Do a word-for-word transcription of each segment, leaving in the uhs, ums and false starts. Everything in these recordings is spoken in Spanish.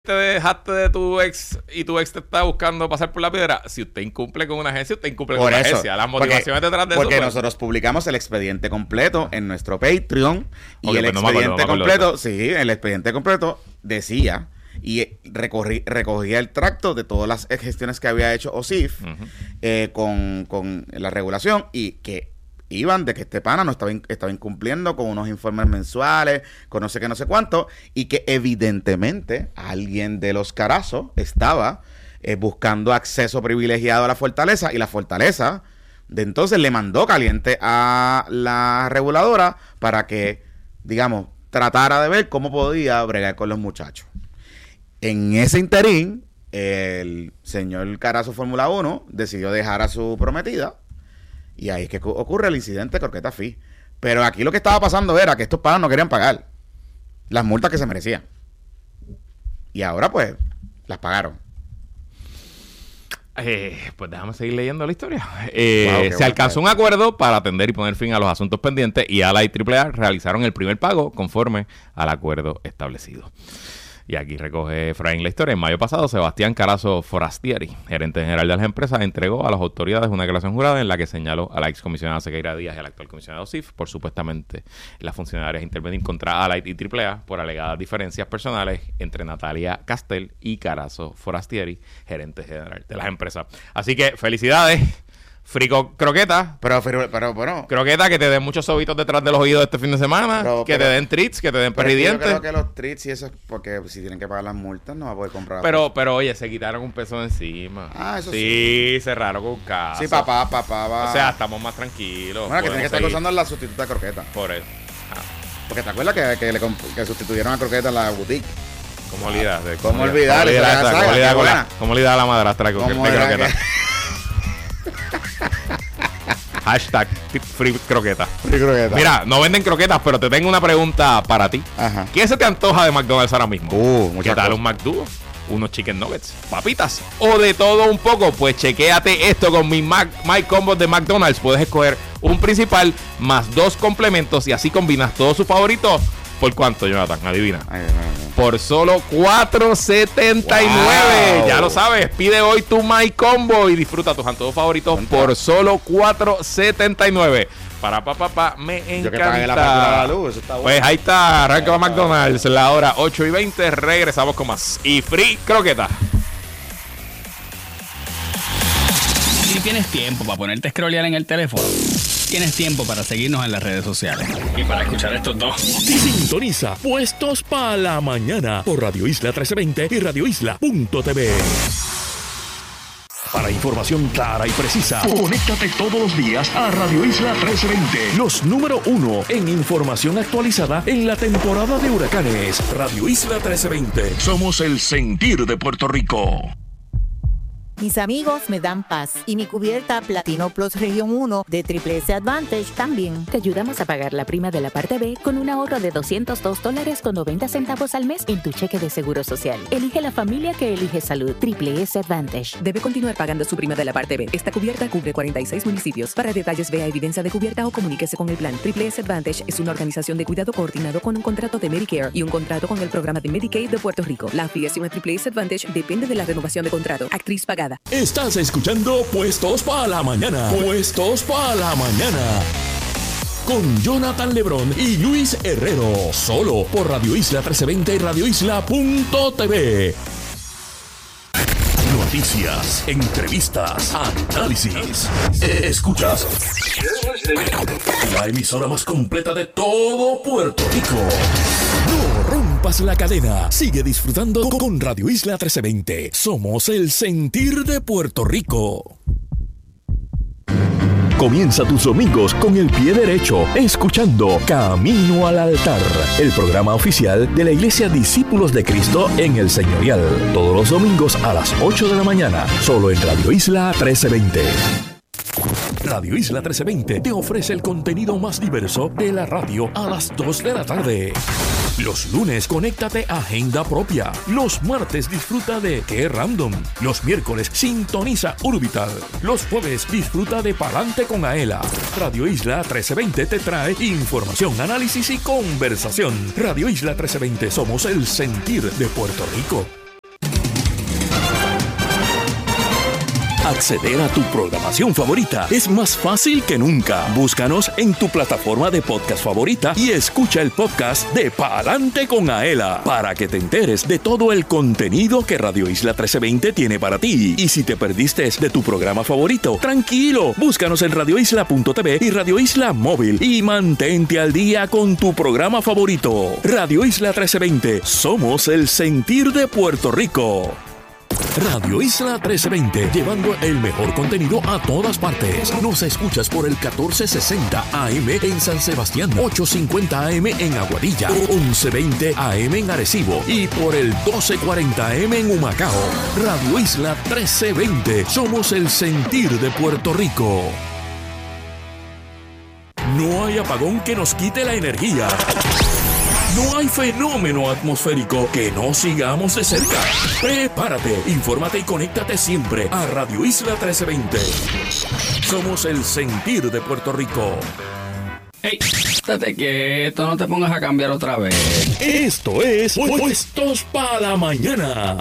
te dejaste de tu ex y tu ex te está buscando pasar por la piedra, si usted incumple con una agencia, usted incumple por con una eso, agencia. Las motivaciones porque, detrás de porque eso. Porque nosotros publicamos el expediente completo en nuestro Patreon y okay, el pues no expediente acuerdo, no completo, sí, el expediente completo decía y recorrí, recogía el tracto de todas las gestiones que había hecho O S I F uh-huh. eh, con, con la regulación y que iban de que este pana no estaba, in, estaba incumpliendo con unos informes mensuales, con no sé qué, no sé cuánto, y que evidentemente alguien de los Carazos estaba eh, buscando acceso privilegiado a la fortaleza, y la fortaleza de entonces le mandó caliente a la reguladora para que, digamos, tratara de ver cómo podía bregar con los muchachos. En ese interín, el señor Carazo Fórmula uno decidió dejar a su prometida. Y ahí es que ocurre el incidente de Croqueta Fee. Pero aquí lo que estaba pasando era que estos panas no querían pagar las multas que se merecían. Y ahora, pues, las pagaron. Eh, pues déjame seguir leyendo la historia. Eh, Wow, se bueno, alcanzó un acuerdo para atender y poner fin a los asuntos pendientes y A L A y Triple A realizaron el primer pago conforme al acuerdo establecido. Y aquí recoge Efraín la historia. En mayo pasado, Sebastián Carazo Forastieri, gerente general de las empresas, entregó a las autoridades una declaración jurada en la que señaló a la excomisionada Sequeira Díaz y al actual comisionado O S I F por supuestamente las funcionarias intervenir contra A L A y Triple A por alegadas diferencias personales entre Natalia Castel y Carazo Forastieri, gerente general de las empresas. Así que felicidades. Frico Croqueta. Pero, pero, pero, bueno. Croqueta, que te den muchos sobitos detrás de los oídos este fin de semana. Pero, que pero, te den treats, que te den perridientes. Yo creo que los treats y eso es porque si tienen que pagar las multas no va a poder comprar. Pero, pero oye, se quitaron un peso de encima. Ah, eso sí. Sí, cerraron con caso. Sí, papá, papá, va. O sea, estamos más tranquilos. Bueno, que tiene que estar usando la sustituta Croqueta. Por eso. Ah. Porque te acuerdas que, que, le, que sustituyeron a Croqueta en la boutique. ¿Cómo olvidar? ¿Cómo olvidar? ¿Cómo olvidar a la madrastra de Croqueta? Hashtag free croqueta. Free croqueta. Mira, no venden croquetas, pero te tengo una pregunta para ti. Ajá. ¿Qué se te antoja de McDonald's ahora mismo? Uh, ¿Qué tal cosas. un McDo? Unos chicken nuggets, papitas o de todo un poco. Pues chequéate esto con mi Mac, My Combos de McDonald's. Puedes escoger un principal más dos complementos y así combinas todos sus favoritos. ¿Por cuánto, Jonathan? Adivina. Ay, no, no. Por solo cuatro setenta y nueve. Wow. Ya lo sabes. Pide hoy tu My Combo y disfruta tus antojos favoritos por solo cuatro setenta y nueve. Para papá, pa, pa, me encanta. Yo que pagué la factura de la luz, eso está bueno. Pues ahí está, arranca McDonald's, la hora ocho y veinte. Regresamos con más. Y free croqueta. Si tienes tiempo para ponerte a scrollear en el teléfono, tienes tiempo para seguirnos en las redes sociales y para escuchar estos dos. Sintoniza Puestos para la Mañana por Radio Isla trece veinte y radio isla punto t v. Para información clara y precisa, conéctate todos los días a Radio Isla trece veinte. Los número uno en información actualizada en la temporada de huracanes. Radio Isla trece veinte. Somos el sentir de Puerto Rico. Mis amigos me dan paz y mi cubierta Platino Plus Región uno de Triple S Advantage también. Te ayudamos a pagar la prima de la parte B con un ahorro de doscientos dos dólares con noventa centavos al mes en tu cheque de seguro social. Elige la familia que elige salud. Triple S Advantage. Debe continuar pagando su prima de la parte B. Esta cubierta cubre cuarenta y seis municipios. Para detalles, vea evidencia de cubierta o comuníquese con el plan. Triple S Advantage es una organización de cuidado coordinado con un contrato de Medicare y un contrato con el programa de Medicaid de Puerto Rico. La afiliación a Triple S Advantage depende de la renovación de contrato. Actriz pagada. Estás escuchando Puestos para la Mañana. Puestos para la Mañana. Con Jonathan Lebrón y Luis Herrero. Solo por Radio Isla trece veinte y radio isla punto t v. Noticias, entrevistas, análisis. Escuchas la emisora más completa de todo Puerto Rico. No rompas la cadena. Sigue disfrutando con Radio Isla trece veinte. Somos el sentir de Puerto Rico. Comienza tus domingos con el pie derecho, escuchando Camino al Altar, el programa oficial de la Iglesia Discípulos de Cristo en el Señorial. Todos los domingos a las ocho de la mañana, solo en Radio Isla trece veinte. Radio Isla trece veinte te ofrece el contenido más diverso de la radio a las dos de la tarde. Los lunes, conéctate a Agenda Propia. Los martes, disfruta de Qué Random. Los miércoles, sintoniza Urbital. Los jueves, disfruta de Palante con Aela. Radio Isla trece veinte te trae información, análisis y conversación. Radio Isla trece veinte, somos el sentir de Puerto Rico. Acceder a tu programación favorita es más fácil que nunca. Búscanos en tu plataforma de podcast favorita y escucha el podcast de Pa'lante con Aela para que te enteres de todo el contenido que Radio Isla trece veinte tiene para ti. Y si te perdiste de tu programa favorito, tranquilo, búscanos en radio isla punto t v y Radio Isla Móvil y mantente al día con tu programa favorito. Radio Isla trece veinte, somos el sentir de Puerto Rico. Radio Isla trece veinte, llevando el mejor contenido a todas partes. Nos escuchas por el catorce sesenta A M en San Sebastián, ochocientos cincuenta A M en Aguadilla, once veinte A M en Arecibo y por el doce cuarenta A M en Humacao. Radio Isla trece veinte, somos el sentir de Puerto Rico. No hay apagón que nos quite la energía. No hay fenómeno atmosférico que no sigamos de cerca. Prepárate, infórmate y conéctate siempre a Radio Isla trece veinte. Somos el sentir de Puerto Rico. ¡Ey! Estate quieto, no te pongas a cambiar otra vez. Esto es Puestos para la Mañana.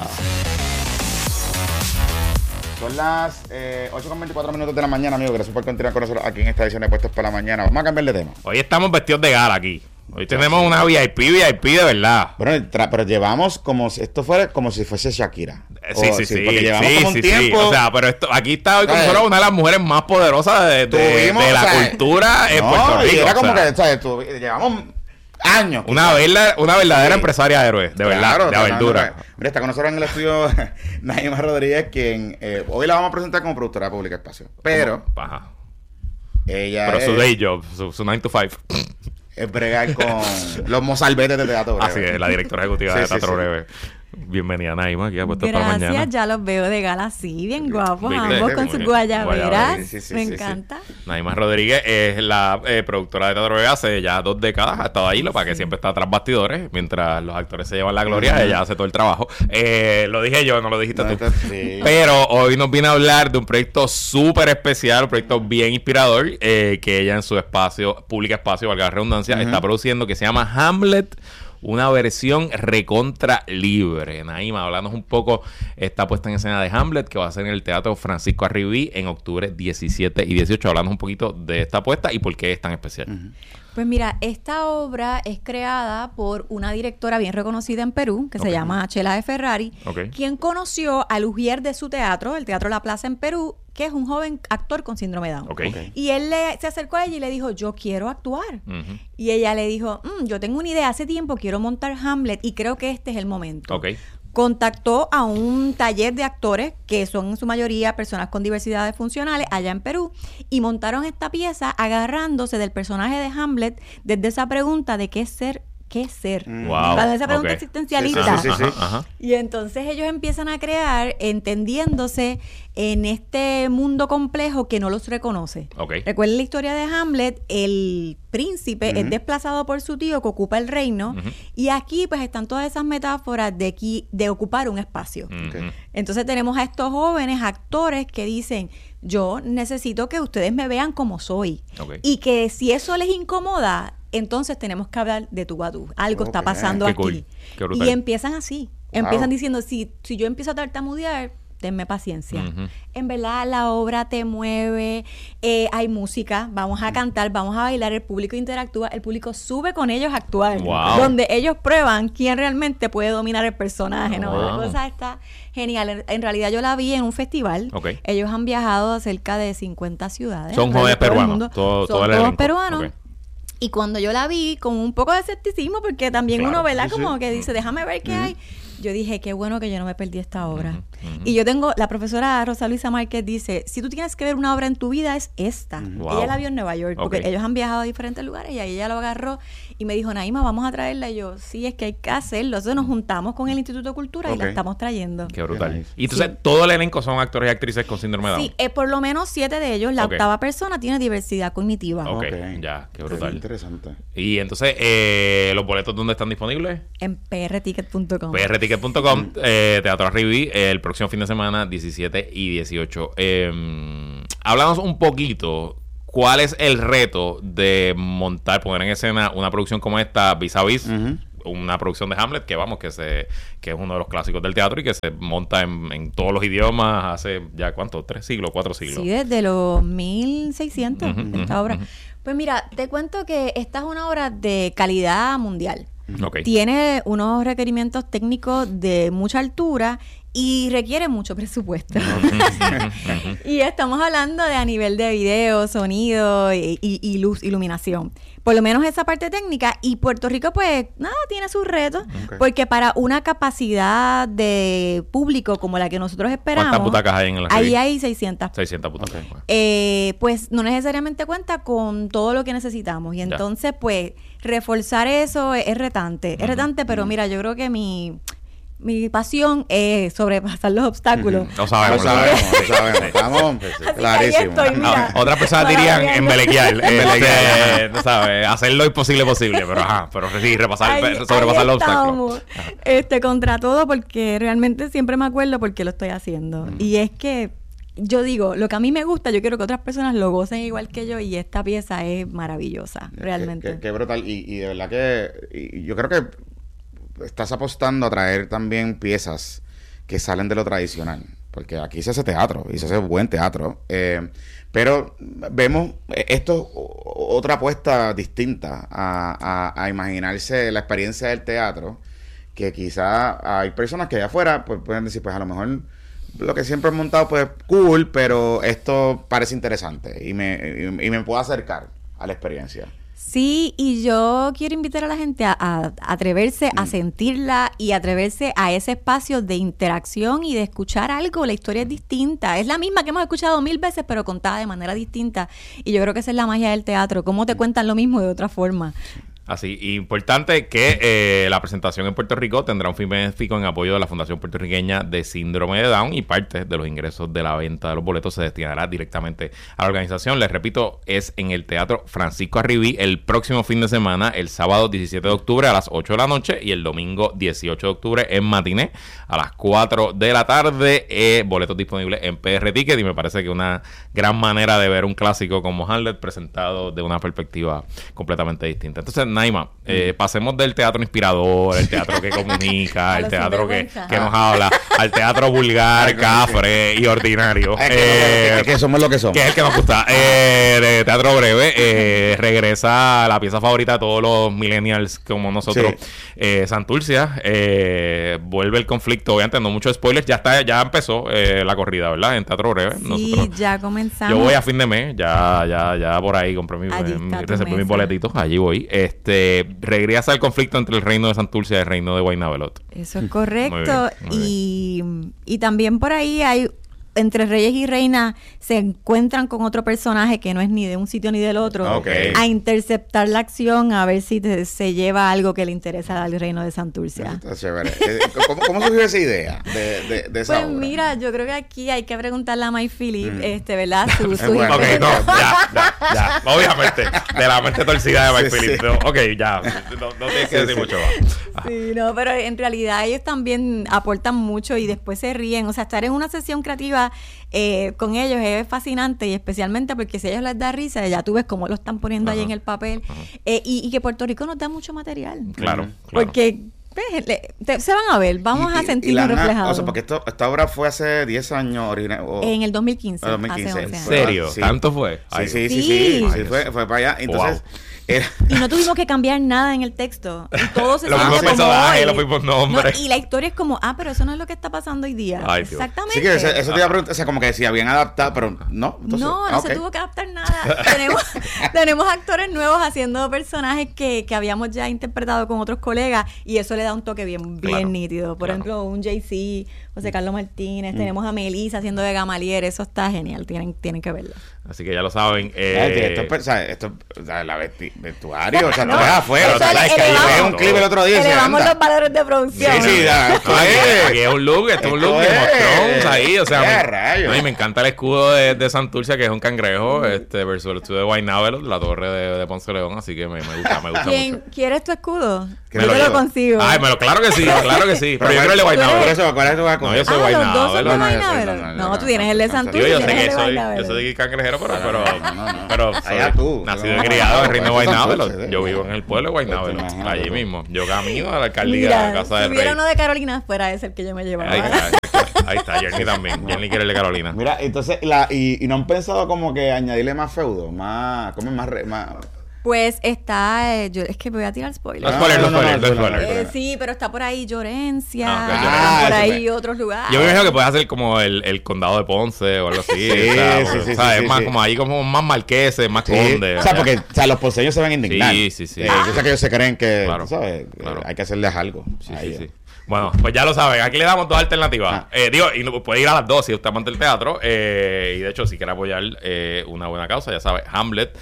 Son las eh, ocho con veinticuatro minutos de la mañana, amigo. Gracias por continuar con nosotros aquí en esta edición de Puestos para la Mañana. Vamos a cambiar de tema. Hoy estamos vestidos de gala aquí. Hoy tenemos una V I P, V I P de verdad. Bueno, pero llevamos como si esto fuera como si fuese Shakira. Sí, o, sí, sí. Porque llevamos sí, como un sí, tiempo. sí. O sea, pero esto, aquí está hoy como fuera una de las mujeres más poderosas de, de, Tuvimos, de la o sea, cultura en no, Puerto Rico. Y era como o sea, que, ¿sabes? Tú, llevamos años. Una, verla, una verdadera sí. empresaria héroe, de verdad, Claro, de aventura. Mira, está con nosotros en el estudio Naima Rodríguez, quien eh, hoy la vamos a presentar como productora de Pública Espacio. Pero Ajá. ella Pero es, su day job, su, su nine to five. es bregar con los mozalbetes de Teatro Breve. Así es, la directora ejecutiva Sí, de sí, Teatro sí. Breve. Bienvenida, Naima, aquí a Puestos para la Gracias, Mañana. ya los veo de gala así, bien guapos, ¿Viste? ambos con Muy sus bien. guayaberas. Guayaberas. Sí, sí, Me sí, sí. encanta. Naima Rodríguez es la eh, productora de Teatro Breve hace ya dos décadas. Ha estado ahí, lo para que siempre está tras bastidores. Mientras los actores se llevan la gloria, uh-huh. ella hace todo el trabajo. Eh, lo dije yo, no lo dijiste No, tú. esto- sí. Pero hoy nos viene a hablar de un proyecto súper especial, un proyecto bien inspirador, eh, que ella en su espacio, Pública Espacio, valga la redundancia, Uh-huh. está produciendo, que se llama Hamlet, una versión recontra libre. Naima, háblanos un poco esta puesta en escena de Hamlet, que va a ser en el Teatro Francisco Arribí en octubre diecisiete y dieciocho. Háblanos un poquito de esta puesta y por qué es tan especial. Uh-huh. Pues mira, esta obra es creada por una directora bien reconocida en Perú, que Ok. se llama Chela de Ferrari, Ok. quien conoció al ujier de su teatro, el Teatro La Plaza en Perú, que es un joven actor con síndrome de Down. Ok. Ok. Y él le, se acercó a ella y le dijo, yo quiero actuar. Ujú. Y ella le dijo, "Mm, yo tengo una idea, hace tiempo quiero montar Hamlet y creo que este es el momento. Ok. Contactó a un taller de actores, que son en su mayoría personas con diversidades funcionales, allá en Perú, y montaron esta pieza agarrándose del personaje de Hamlet desde esa pregunta de qué es ser, qué es ser. Mm. Wow. Cuando esa pregunta Ok. existencialista. Sí, sí, sí, sí. Ajá, ajá. Y entonces ellos empiezan a crear entendiéndose en este mundo complejo que no los reconoce. Ok. Recuerden la historia de Hamlet, el príncipe Ujú. es desplazado por su tío que ocupa el reino, Ujú. y aquí pues están todas esas metáforas de, qui- de ocupar un espacio. Ujú. Entonces tenemos a estos jóvenes actores que dicen, yo necesito que ustedes me vean como soy. Ok. Y que si eso les incomoda, entonces tenemos que hablar de tú a tú. Algo está Ok. pasando Qué aquí. cool. Qué brutal. Y empiezan así. Empiezan Wow. diciendo, si, si yo empiezo a tartamudear, tenme paciencia. Ujú. En verdad, la obra te mueve, eh, hay música, vamos a cantar, vamos a bailar, el público interactúa, el público sube con ellos a actuar, Wow. donde ellos prueban quién realmente puede dominar el personaje, ¿no? Wow. La cosa está genial. En, en realidad yo la vi en un festival. Ok. Ellos han viajado a cerca de cincuenta ciudades. Son alrededor jóvenes de todo el peruanos, mundo. todo- Son todo el todos elenco. peruanos. Ok. Y cuando yo la vi, con un poco de escepticismo, porque también Claro, uno, ¿verdad? sí, sí. Como que dice, déjame ver qué hay. Yo dije, qué bueno que yo no me perdí esta obra. Ujú, ujú. Y yo tengo, la profesora Rosa Luisa Márquez dice, si tú tienes que ver una obra en tu vida, es esta. Wow. Ella la vio en Nueva York, porque Ok. ellos han viajado a diferentes lugares, y ahí ella lo agarró y me dijo, Naima, vamos a traerla. Y yo, sí, es que hay que hacerlo. Entonces nos juntamos con el Instituto de Cultura y la Ok. estamos trayendo. Qué brutal. Qué nice. Y entonces, Sí. todo el elenco son actores y actrices con síndrome de Down. Sí, eh, por lo menos siete de ellos. La Ok. octava persona tiene diversidad cognitiva. Ok, Ok. ya, qué Qué brutal. interesante. Y entonces, eh, ¿los boletos dónde están disponibles? En p r ticket punto com. p r ticket punto com, eh, Teatro Arribí, el próximo fin de semana, diecisiete y dieciocho. Eh, háblanos un poquito, ¿cuál es el reto de montar, poner en escena una producción como esta, vis a vis, Ujú. una producción de Hamlet que vamos, que se que es uno de los clásicos del teatro y que se monta en, en todos los idiomas hace ya, ¿cuánto? ¿Tres siglos? ¿Cuatro siglos? Sí, desde los mil seiscientos, Uh-huh, esta uh-huh, obra. uh-huh. Pues mira, te cuento que esta es una obra de calidad mundial. Okay. Tiene unos requerimientos técnicos de mucha altura y requiere mucho presupuesto. Y estamos hablando de a nivel de video, sonido y, y, y luz, iluminación. Por lo menos esa parte técnica. Y Puerto Rico, pues, nada, tiene sus retos. Okay. Porque para una capacidad de público como la que nosotros esperamos... ¿Cuántas butacas hay en la Ahí serie? hay seiscientas. seiscientas butacas. Okay. Bueno. Eh, pues no necesariamente cuenta con todo lo que necesitamos. Y entonces, pues, reforzar eso es, es retante. Es retante, pero mira, yo creo que mi... Mi pasión es sobrepasar los obstáculos. Lo sabemos, Lo lo sabemos, sabemos. lo sabemos. Estamos Así que ahí clarísimos. estoy, mira. Ah, otras personas dirían embelequear, este, tú sabes, hacer lo imposible posible, pero ajá, pero sí, repasar, Ahí- sobrepasar ahí los obstáculos. estamos. Este, contra todo, porque realmente siempre me acuerdo por qué lo estoy haciendo. Y es que yo digo, lo que a mí me gusta, yo quiero que otras personas lo gocen igual que yo, y esta pieza es maravillosa, realmente. Qué, qué- qué brutal. Y, y de verdad que y yo creo que estás apostando a traer también piezas que salen de lo tradicional. Porque aquí se hace teatro y se hace buen teatro. Eh, pero vemos eh, esto o- otra apuesta distinta a, a, a imaginarse la experiencia del teatro. Que quizá hay personas que allá afuera pues, pueden decir, pues a lo mejor lo que siempre he montado, pues cool, pero esto parece interesante y me, y, y me puedo acercar a la experiencia. Sí, y yo quiero invitar a la gente a, a atreverse a sentirla y atreverse a ese espacio de interacción y de escuchar algo. La historia es distinta. Es la misma que hemos escuchado mil veces, pero contada de manera distinta. Y yo creo que esa es la magia del teatro. Cómo te cuentan lo mismo de otra forma. Así, importante que eh, la presentación en Puerto Rico tendrá un fin benéfico en apoyo de la Fundación Puertorriqueña de Síndrome de Down y parte de los ingresos de la venta de los boletos se destinará directamente a la organización. Les repito, es en el Teatro Francisco Arribí el próximo fin de semana, el sábado diecisiete de octubre a las ocho de la noche y el domingo dieciocho de octubre en matiné a las cuatro de la tarde. Eh, boletos disponibles en P R Ticket y me parece que una gran manera de ver un clásico como Hamlet presentado de una perspectiva completamente distinta. Entonces, Naima, eh, pasemos del teatro inspirador, el teatro que comunica, A el los teatro que, sinvergüenza. que nos habla, al teatro vulgar, cafre y ordinario. Es que, Eh, es que somos lo que somos. que es el que nos gusta. Eh, de teatro breve, eh, regresa la pieza favorita de todos los millennials como nosotros, Sí. eh, Santurcia. Eh, vuelve el conflicto, obviamente, no muchos spoilers. Ya está, ya empezó eh, la corrida, ¿verdad? En teatro breve. Sí, Nosotros, ya comenzamos. yo voy a fin de mes, ya, ya, ya por ahí compré mi, Allí mi- está tu reservé mis mesa. boletitos, allí voy. Este, regresa el conflicto entre el reino de Santurcia y el reino de Guaynabelot. Eso es correcto. Muy bien, muy y, y también por ahí hay, entre reyes y reinas, se encuentran con otro personaje que no es ni de un sitio ni del otro, Ok. a interceptar la acción, a ver si te- se lleva algo que le interesa al reino de Santurcia. Está chévere. Eh, ¿Cómo, cómo surgió esa idea de, de, de esa Pues obra? mira, yo creo que aquí hay que preguntarle a Mike Phillip, Mm. este, ¿verdad? Su, su bueno. Ok, no, ya, ya, ya. Obviamente, de la mente torcida de Mike Sí, Phillips. sí. No, ok, ya. No, no tienes que Sí, decir sí. mucho más. Ah, Sí, no, pero en realidad ellos también aportan mucho y después se ríen. O sea, estar en una sesión creativa eh, con ellos es fascinante y especialmente porque si a ellos les da risa, ya tú ves cómo lo están poniendo ahí Ajá, en el papel. Eh, y, y que Puerto Rico nos da mucho material. Claro, claro. Porque pues, le- te- se van a ver, vamos Y- a y- y sentirnos la na- reflejados. O sea, porque esto, esta obra fue hace diez años original. o- En el dos mil quince, Ah, dos mil quince. hace ¿En once años. serio? Sí. ¿Tanto fue? Sí, Ay, sí, Sí. sí, sí, Ay, sí, fue, fue para allá. Entonces, era, Y no tuvimos que cambiar nada en el texto. Y todo se Los siente mismos como personajes, hoy. los mismos nombres. No, y la historia es como, ah, pero eso no es lo que está pasando hoy día. Ay, Dios. Exactamente. sí que eso, eso te iba a preguntar, o sea, como que si habían adaptado, pero no. Entonces, no, ah, no ok. se tuvo que adaptar nada. tenemos, tenemos actores nuevos haciendo personajes que, que habíamos ya interpretado con otros colegas y eso le da un toque bien, bien Claro, nítido. Por claro. ejemplo, un J C, José Carlos Mm. Martínez, tenemos a Melissa haciendo de Gamalier, eso está genial, tienen, tienen que verlo. Así que ya lo saben. Ah, que Eh, esto, es, o sea, esto es, o sea, la vesti- vestuario, o sea, No, tú ves afuera, eso o sea, le- es que ahí elevamos- ves un clip el otro día y dices, Elevamos anda. los valores de producción. Sí, sí, ya, esto No, aquí, es- aquí es un look, esto es un look Esto de Game of es- Thrones ahí, o sea, ¡Qué me, rayos! no, y me encanta el escudo de, de Santurcia, que es un cangrejo, este, versus el escudo de Guaynabelot, la torre de, de Ponce León, así que me, me gusta, me gusta ¿Quién mucho. quieres tu escudo? ¿Qué Yo lo te lo llevo? consigo. Ay, pero claro que sí, claro que sí. Pero yo creo el de Por Guaynabo. eso, ¿cuál es tu vacuno? No, yo soy Ah, los Guaynabo. dos son de ¿verdad? no, yo soy- Guaynabo. no, no, No, no, tú no, tienes no, el de no, Santurce. Digo, yo y sé tienes que el de soy, Guaynabo. yo soy de cangrejero, pero, pero, No, no, no. pero Allá soy tú. nacido No, y no, criado no, en Reino no, Guaynabo. no, Lo- no, Yo no, vivo en el pueblo de Guaynabo, no, lo- imagínate allí tú. mismo. Yo camino a la alcaldía, a la Mira, Casa si del hubiera Rey. uno de Carolina, fuera ese el que yo me llevaba. Ahí, ahí- ahí está, Jerny también. Jerny quiere el de Carolina. Mira, entonces, la, y, y no han pensado como que añadirle más feudo, más, ¿cómo es más, re- más? Pues está, eh, yo, es que voy a tirar spoilers. No spoiler, no no, no, spoiler, no no, no, spoiler. Eh, sí, pero está por ahí Llorencia, Ah, ok, están Llorencia. por Ah, ahí eso otros lugares. Yo me imagino que puedes hacer como el, el condado de Ponce o algo así. Sí, o sea, sí, porque, sí, ¿sabes? sí, Es más sí. como ahí como más marqueses, más Sí. condes. O sea, porque o sea, los ponceños se van a indignar. Sí, sí, sí. Eh, yo sé que ellos se creen que, Claro, tú ¿sabes? claro. Eh, hay que hacerles algo. Sí, a sí, ellos. sí. Bueno, pues ya lo saben. Aquí le damos dos alternativas. Ah. Eh, digo, y no- puede ir a las dos si usted amante del teatro. Eh, y de hecho, si quiere apoyar eh, una buena causa, ya sabe, Hamlet,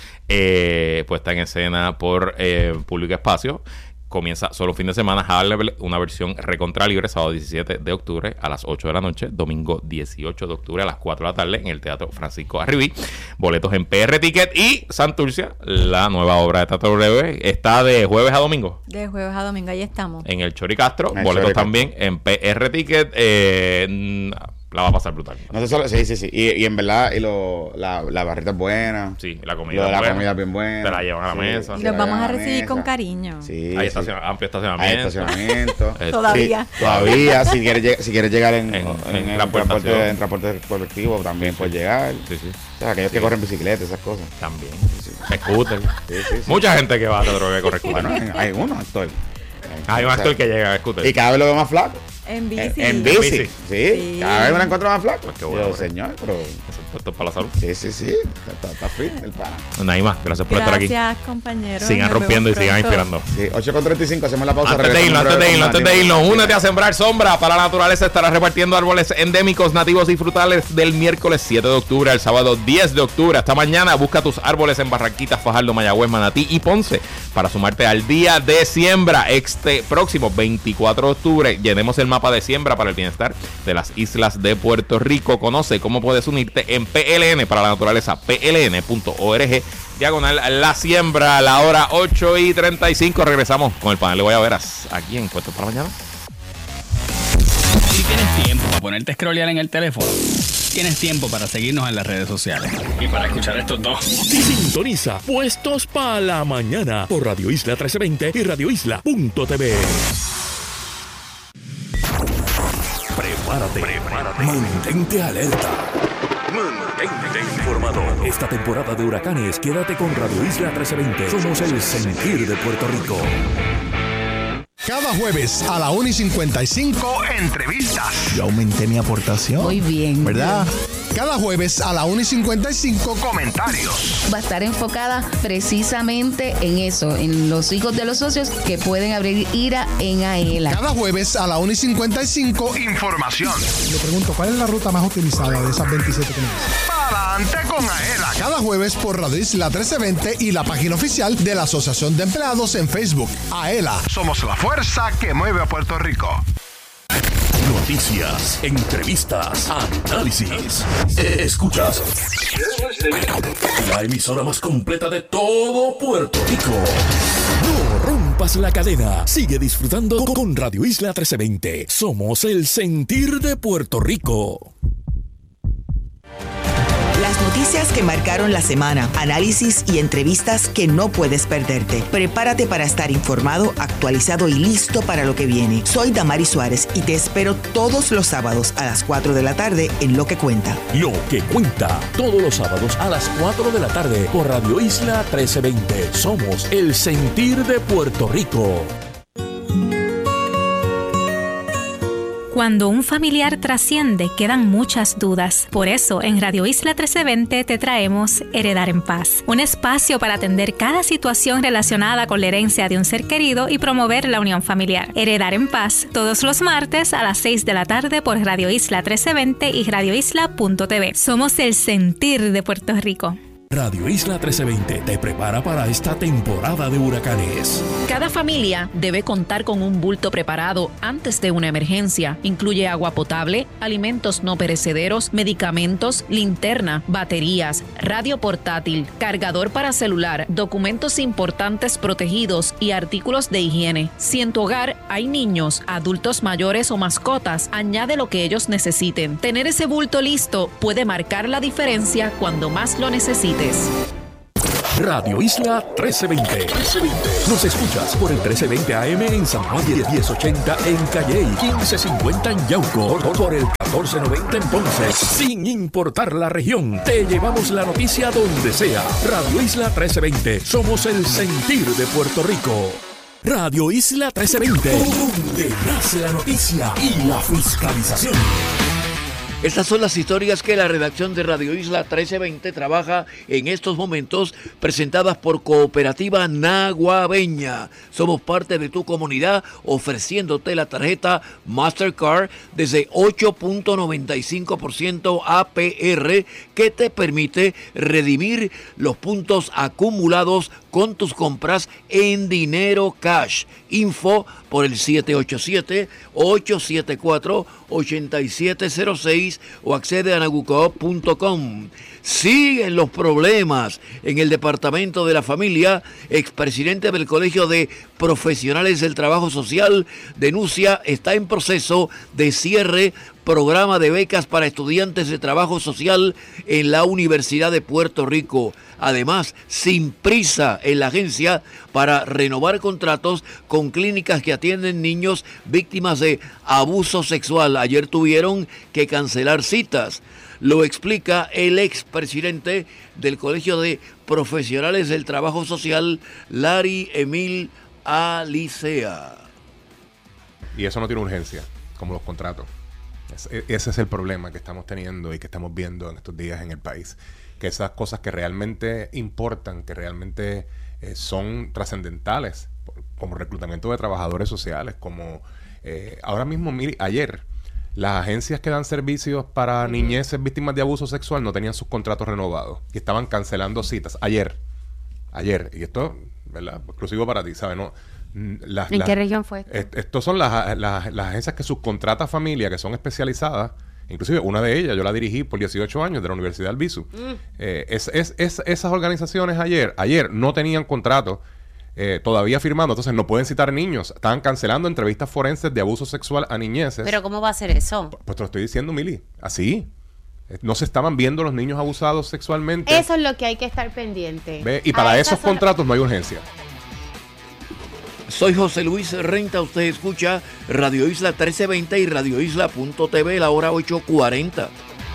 eh, pues está en escena por eh, Público Espacio. Comienza solo fin de semana. Hamlet, una versión recontra libre, sábado diecisiete de octubre a las ocho de la noche, domingo dieciocho de octubre a las cuatro de la tarde en el Teatro Francisco Arribí. Boletos en P R Ticket. Y Santurcia, la nueva obra de Teatro Breve, está de jueves a domingo De jueves a domingo, ahí estamos. en el Chori Castro. En el Boletos Chori Castro. también en P R Ticket. Eh, mm, la va a pasar brutal. No sé solo, sí, sí, sí. Y, y en verdad, y lo, la, la barrita es buena. Sí, la Lo comida. de la buena. comida es bien buena. Te la llevan a la Sí, mesa. Y sí, los la vamos llevan a la recibir con mesa. cariño. Sí, Hay sí. estacion- amplio Hay estacionamiento. estacionamiento. Eh, Todavía. Sí, todavía. Si quieres, lleg- si quieres llegar en, En- en, en en transportación. transporte, en transporte colectivo, también puedes llegar. Sí, sí. O sea, aquellos que corren bicicleta, esas cosas. También. Scooter. Sí, sí, sí. Mucha gente que va a Teatro que corre scooter. Bueno, en- hay uno actor. Hay un O sea, actor que llega a scooter. Y cada vez lo veo más flaco. En bici. En, en bici. bici. Sí, Sí. cada vez me lo encuentro más flaco. Pues qué bueno, Yo, hombre. señor, pero... Esto es para la salud. Sí, sí, sí. Está, está fit el pana. Naima, gracias por estar aquí. Gracias, compañeros. Sigan Nos rompiendo y vemos sigan pronto. inspirando. Sí, ocho con treinta y cinco, hacemos la pausa. Antes de irnos, antes de irnos, antes de irnos, únete a Sembrar Sombra para la Naturaleza. Estará repartiendo árboles endémicos, nativos y frutales del miércoles siete de octubre al sábado diez de octubre. Hasta mañana, busca tus árboles en Barranquitas, Fajardo, Mayagüez, Manatí y Ponce para sumarte al día de siembra. Este próximo veinticuatro de octubre llenemos el mapa de siembra para el bienestar de las islas de Puerto Rico. Conoce cómo puedes unirte en P L N para la Naturaleza, p l n punto org, diagonal la siembra. A la hora ocho y treinta y cinco regresamos con el panel de Guayaberas aquí en Puestos para Mañana. Si tienes tiempo para ponerte a scrollear en el teléfono, tienes tiempo para seguirnos en las redes sociales. Y para escuchar estos dos. Sintoniza Puestos para la Mañana por Radio Isla trece veinte y radio isla punto t v. Prepárate, prepárate. Mantente alerta. Mantente informado. Esta temporada de huracanes, quédate con Radio Isla trece veinte. Somos el sentir de Puerto Rico. Cada jueves a la una y cincuenta y cinco, entrevistas. Yo aumenté mi aportación. Muy bien. ¿Verdad? Cada jueves a la una y cincuenta y cinco, comentarios. Va a estar enfocada precisamente en eso, en los hijos de los socios que pueden abrir ira en AELA. Cada jueves a la una y cincuenta y cinco, información. Le pregunto, ¿cuál es la ruta más utilizada de esas veintisiete que me dicen? Para adelante con AELA. Cada jueves por Radio Isla trece veinte y la página oficial de la Asociación de Empleados en Facebook. AELA. Somos la fuerza que mueve a Puerto Rico. Noticias, entrevistas, análisis. Escuchas la emisora más completa de todo Puerto Rico. No rompas la cadena. Sigue disfrutando con Radio Isla trece veinte. Somos el sentir de Puerto Rico. Las noticias que marcaron la semana, análisis y entrevistas que no puedes perderte. Prepárate para estar informado, actualizado y listo para lo que viene. Soy Damari Suárez y te espero todos los sábados a las cuatro de la tarde en Lo que Cuenta. Lo que cuenta, todos los sábados a las cuatro de la tarde por Radio Isla trece veinte. Somos el sentir de Puerto Rico. Cuando un familiar trasciende, quedan muchas dudas. Por eso, en Radio Isla trece veinte te traemos Heredar en Paz, un espacio para atender cada situación relacionada con la herencia de un ser querido y promover la unión familiar. Heredar en Paz, todos los martes a las seis de la tarde por Radio Isla trece veinte y radio isla punto t v. Somos el sentir de Puerto Rico. Radio Isla trece veinte te prepara para esta temporada de huracanes. Cada familia debe contar con un bulto preparado antes de una emergencia. Incluye agua potable, alimentos no perecederos, medicamentos, linterna, baterías, radio portátil, cargador para celular, documentos importantes protegidos y artículos de higiene. Si en tu hogar hay niños, adultos mayores o mascotas, añade lo que ellos necesiten. Tener ese bulto listo puede marcar la diferencia cuando más lo necesites. Radio Isla trece veinte. Nos escuchas por el trece veinte A M en San Juan, diez ochenta en Calley, quince cincuenta en Yauco, por el catorce noventa en Ponce. Sin importar la región, te llevamos la noticia donde sea. Radio Isla trece veinte. Somos el sentir de Puerto Rico. Radio Isla trece veinte. Donde nace la noticia y la fiscalización. Estas son las historias que la redacción de Radio Isla trece veinte trabaja en estos momentos, presentadas por Cooperativa Naguabeña. Somos parte de tu comunidad, ofreciéndote la tarjeta Mastercard desde ocho punto noventa y cinco por ciento A P R, que te permite redimir los puntos acumulados con tus compras en dinero cash. Info por el siete ocho siete, ocho siete cuatro, ocho siete cero seis o accede a nagucoop punto com. Siguen los problemas en el Departamento de la Familia. Expresidente del Colegio de Profesionales del Trabajo Social denuncia está en proceso de cierre programa de becas para estudiantes de trabajo social en la Universidad de Puerto Rico. Además, sin prisa en la agencia para renovar contratos con clínicas que atienden niños víctimas de abuso sexual. Ayer tuvieron que cancelar citas. Lo explica el expresidente del Colegio de Profesionales del Trabajo Social, Larry Emil Alicea. Y eso no tiene urgencia, como los contratos. Ese es el problema que estamos teniendo y que estamos viendo en estos días en el país. Que esas cosas que realmente importan, que realmente eh, son trascendentales, como reclutamiento de trabajadores sociales, como eh, ahora mismo, mire, ayer, las agencias que dan servicios para uh-huh. niñeces víctimas de abuso sexual no tenían sus contratos renovados y estaban cancelando citas. Ayer, ayer, y esto, ¿verdad? Exclusivo para ti, ¿sabes? No, las, ¿En las, qué región fue? Est- estos son las, las, las agencias que subcontrata familia, que son especializadas. Inclusive una de ellas yo la dirigí por dieciocho años de la Universidad del Visu. Mm. Eh, es, es, es, esas organizaciones ayer, ayer no tenían contrato eh, todavía firmando, entonces no pueden citar niños. Estaban cancelando entrevistas forenses de abuso sexual a niñeces. ¿Pero cómo va a ser eso? Pues te lo estoy diciendo, Mili. Así. No se estaban viendo los niños abusados sexualmente. Eso es lo que hay que estar pendiente. ¿Ve? Y para esos contratos no hay urgencia. Soy José Luis Renta, usted escucha Radio Isla trece veinte y radio isla punto t v, la hora ocho cuarenta.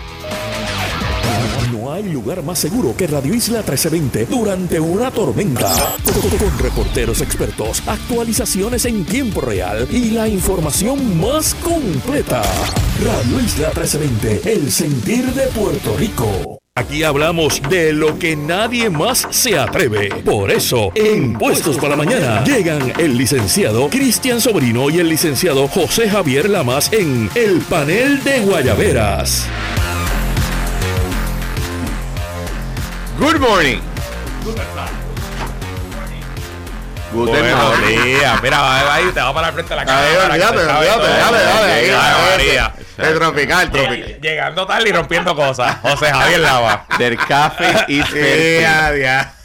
No hay lugar más seguro que Radio Isla trece veinte durante una tormenta. Con, con reporteros expertos, actualizaciones en tiempo real y la información más completa. Radio Isla trece veinte, el sentir de Puerto Rico. Aquí hablamos de lo que nadie más se atreve. Por eso, en Puestos para la Mañana, llegan el licenciado Cristian Sobrino y el licenciado José Javier Lamas en El Panel de Guayaberas. Good morning. Good morning. Mira, ahí te va para el frente de la cámara. Olvídate, olvídate, dale, dale. El tropical, tropical. Llegando tarde y rompiendo cosas. José Javier Lava. Del café y día.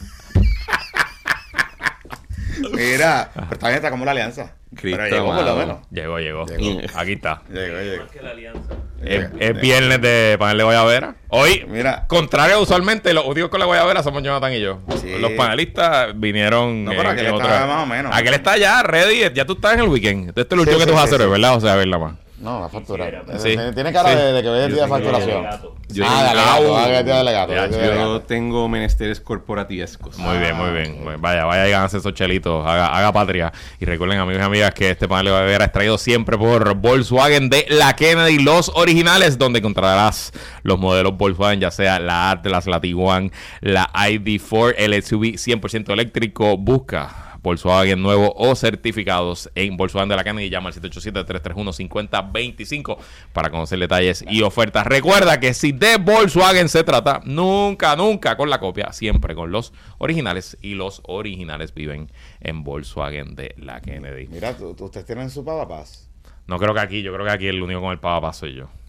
Mira, pero también está como la alianza. Cristo, pero llegó por lo menos. Llegó, llegó. Llegó. Aquí está. Llegó, llegó. Es, es viernes de panel de Guayabera. Hoy, mira, contrario usualmente, los únicos con la Guayabera somos Jonathan y yo. Sí. Los panelistas vinieron. No, pero eh, aquel en está otra... más o menos. Aquel está ya ready. Ya tú estás en el weekend. Este es el último Sí, que sí, tú vas sí, a hacer, sí. ¿verdad? O sea, a ver la más. No, la factura. Sí. Tiene cara Sí. de, de que hoy es el día de facturación. Ah, de alegato. Ah, que es día de alegato. Ya, es día de yo alegato. tengo menesteres corporatiescos. Muy bien, muy bien. Muy- Vaya, vaya y gánense esos chelitos. Haga, haga patria. Y recuerden, amigos y amigas, que este panel de Guayabera es traído siempre por Volkswagen de la Kennedy, los originales, donde encontrarás los modelos Volkswagen, ya sea la Atlas, la Tiguan, la I D cuatro, el S U V cien por ciento eléctrico. Busca Volkswagen nuevo o certificados en Volkswagen de la Kennedy. Llama al siete ocho siete, tres tres uno, cinco cero dos cinco para conocer detalles y ofertas. Recuerda que si de Volkswagen se trata, nunca, nunca con la copia, siempre con los originales, y los originales viven en Volkswagen de la Kennedy. Mira, ¿tú- tú- ¿ustedes tienen su pavapaz? No creo que aquí, yo creo que aquí el único con el pavapaz soy yo.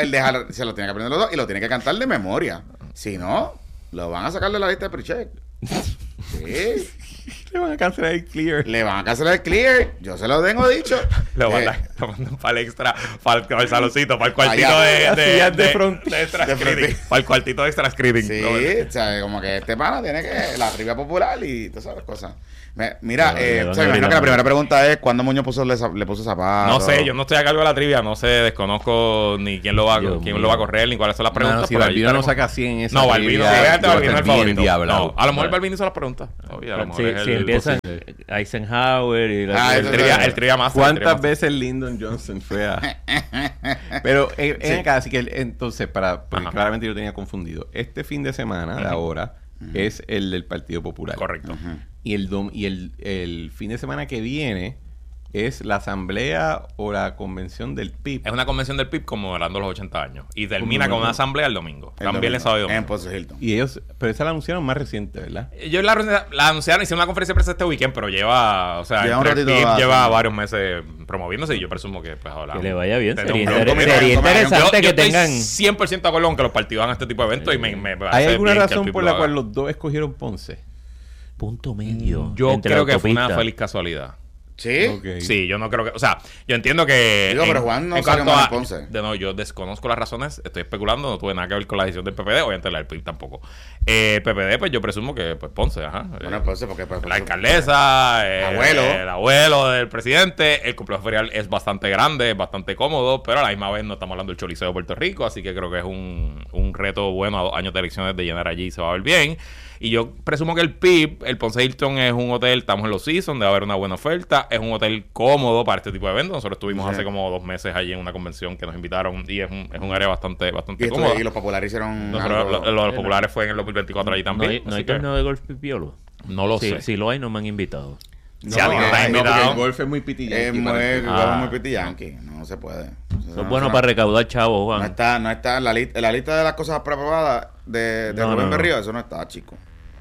él deja, se lo tiene que aprender los dos y lo tiene que cantar de memoria. Si no, lo van a sacar de la lista de pre-check. Sí. Le van a cancelar el clear. Le van a cancelar el clear. Yo se lo tengo dicho. Lo Eh, mandan, lo mandan para el extra, para el, para el saloncito, para el cuartito Allá, de, las de, sillas de de, front- de extra de screening. front- Para el cuartito de extra screening. Sí, Lo- o sea, como que este pana tiene que la trivia popular y todas esas cosas. Me- mira, Pero eh, le van o sea, a me imagino abrir que la la primera pregunta es ¿cuándo Muñoz puso, le, le puso zapatos? No sé, yo no estoy a cargo de la trivia, no sé, desconozco ni quién lo va, Dios quién mío. lo va a correr, ni cuáles son las preguntas. No, no, si pero ahí Balbino no estaremos. saca cien en esa No, Balbino, trivia, obviamente yo voy a Balbino es el estar bien favorito. endiablado. No, a lo mejor Bueno. Balbino hizo las preguntas. Obvio, a lo mejor Si, es si el- empiezan Eisenhower y la Ah, el eso trivia, es- el trivia más. ¿Cuántas veces Lyndon Johnson fue a...? Pero en Sí. acá, así que el- entonces, para porque Ajá. claramente yo tenía confundido. Este fin de semana, de Ujú. ahora, es el del Partido Popular. Correcto. Y el dom- y el, el fin de semana que viene es la asamblea o la convención del P I B. Es una convención del P I B conmemorando los ochenta años. Y termina Como- con una asamblea el domingo. El También el domingo, sábado y en domingo. Ponce Hilton. Y ellos, pero esa la anunciaron más reciente, ¿verdad? Ellos la, la anunciaron, hicieron una conferencia de prensa este weekend, pero lleva, o sea, Lleva un entre el ratito P I B a- lleva varios meses promoviéndose y yo presumo que pues ahora Que le vaya bien. Tener Sería, un inter- grupo. Mira, sería toma- interesante yo, yo que estoy tengan. cien por ciento de acuerdo con que los partidos hagan este tipo de eventos y me, me ¿Hay parece alguna bien que el razón P I B por lo la haga. cual los dos escogieron Ponce? Punto medio. Yo entre creo la que fue una autopista. feliz casualidad. ¿Sí? Ok. Sí, yo no creo que, o sea, yo entiendo que Digo, pero Juan no en salió cuanto mal a- en Ponce. de no, yo desconozco las razones, estoy especulando, no tuve nada que ver con la decisión del P P D, obviamente la del P I B tampoco. Eh, el P P D, pues yo presumo que pues Ponce, ajá. Bueno, Eh, Ponce, porque... pues, la Ponce- alcaldesa, eh, Abuelo. el abuelo del presidente, el complejo ferial es bastante grande, es bastante cómodo, pero a la misma vez no estamos hablando del Choliseo de Puerto Rico, así que creo que es un, un reto bueno a dos años de elecciones de llenar allí y se va a ver bien. Y yo presumo que el P I B, el Ponce Hilton es un hotel, estamos en los season, debe haber una buena oferta, es un hotel cómodo para este tipo de eventos. Nosotros estuvimos Sí. hace como dos meses allí en una convención que nos invitaron y es un, es un área bastante, bastante Y, esto- cómoda. y los populares hicieron Nosotros, algo- lo- lo- los populares fue en el dos mil veinticuatro allí No también. hay, no así hay que torneo de golf pipiolo. no lo Si, sé. si lo hay, no me han invitado. No, Si alguien está no, porque invitado- el golf es muy pitillanqui. Es muy, parece. Ah. muy piti yankee, no se puede. Eso Eso es no- bueno eso para no- recaudar chavos, Juan. No está, no está en la, li- en la lista de las cosas aprobadas de, de No, Rubén no, no. Berrío, eso no está, chico.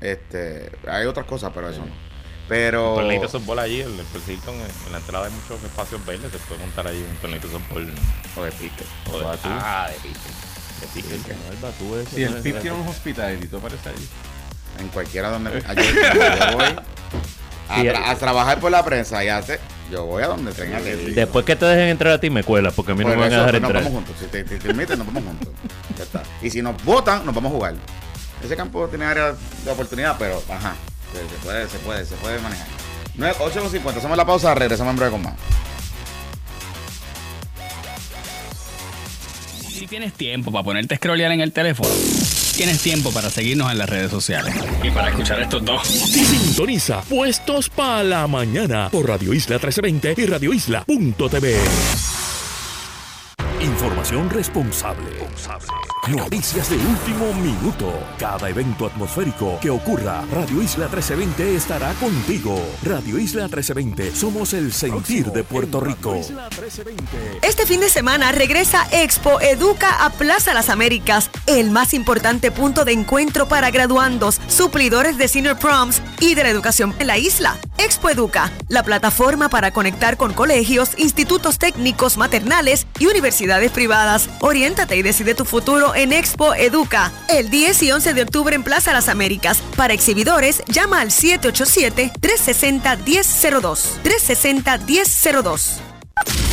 Este, hay otras cosas, pero eso no. Pero... Un torneito de softball allí, el, el Ponce Hilton, en, en la entrada hay muchos espacios verdes, se puede montar allí un torneito de softball. O de pique. O de, Batú. ah, de pique. De pique. No, el Batú ese, Si el no, P I B ese- tiene un hospitality, ¿tú apareces ahí? En cualquiera donde... ah, yo, yo voy a, Sí, tra- a trabajar por la prensa y hace... Yo voy a donde tenga que ir. Después que te dejen entrar a ti, me cuelas, porque a mí no Por me van a eso, dejar nos entrar. vamos juntos. Si te, te, te invitan, nos vamos juntos. Ya está. Y si nos votan, nos vamos a jugar. Ese campo tiene área de oportunidad, pero ajá. Se, se puede, se puede, se puede manejar. ocho cincuenta, hacemos la pausa, regresamos en breve con más. Si tienes tiempo para ponerte a scrollear en el teléfono, tienes tiempo para seguirnos en las redes sociales. Y para escuchar estos dos. Sintoniza Puestos para la Mañana por Radio Isla trece veinte y radio isla punto t v. Información responsable. Noticias de último minuto. Cada evento atmosférico que ocurra, Radio Isla trece veinte estará contigo. Radio Isla trece veinte, somos el sentir de Puerto Rico. Este fin de semana regresa Expo Educa a Plaza Las Américas, el más importante punto de encuentro para graduandos, suplidores de senior proms y de la educación en la isla. Expo Educa, la plataforma para conectar con colegios, institutos técnicos maternales y universidades privadas. Oriéntate y decide tu futuro en Expo Educa, el diez y once de octubre en Plaza Las Américas. Para exhibidores, llama al siete ocho siete, tres seis cero, uno cero cero dos. tres seis cero, uno cero cero dos.